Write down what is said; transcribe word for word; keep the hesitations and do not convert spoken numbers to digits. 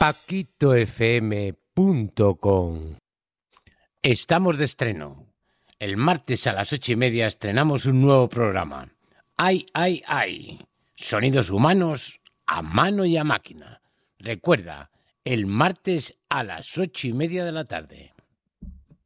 paquito f m punto com. Estamos de estreno. El martes a las ocho y media estrenamos un nuevo programa. ¡Ay, ay, ay! Sonidos humanos a mano y a máquina. Recuerda, el martes a las ocho y media de la tarde.